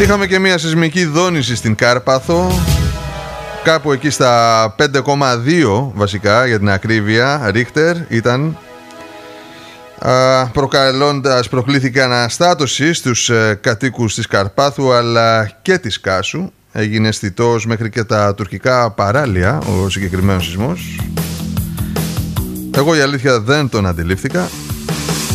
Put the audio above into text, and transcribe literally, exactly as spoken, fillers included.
Είχαμε και μια σεισμική δόνηση στην Κάρπαθο, κάπου εκεί στα πέντε κόμμα δύο βασικά για την ακρίβεια, Ρίχτερ ήταν, προκαλώντας, προκλήθηκε αναστάτωση στους κατοίκους της Καρπάθου αλλά και της Κάσου. Έγινε αισθητός μέχρι και τα τουρκικά παράλια ο συγκεκριμένος σεισμός. Εγώ η αλήθεια δεν τον αντιλήφθηκα.